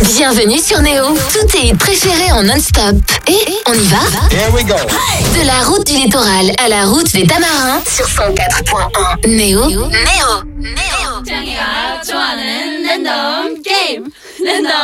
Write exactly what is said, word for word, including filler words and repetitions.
Bienvenue sur Néo. Tous tes hits préférés en non-stop. Et on y va? Here we go. De la route du littoral à la route des Tamarins sur cent quatre point un. Néo. Néo. Néo. 장이가 좋아하는 랜덤 게임 랜덤